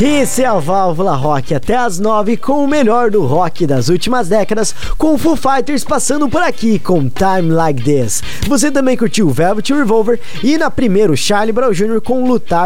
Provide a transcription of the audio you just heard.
Esse é a Válvula Rock até as 9 com o melhor do rock das últimas décadas, com Foo Fighters passando por aqui com Time Like This. Você também curtiu Velvet Revolver e na primeira o Charlie Brown Jr. com Lutar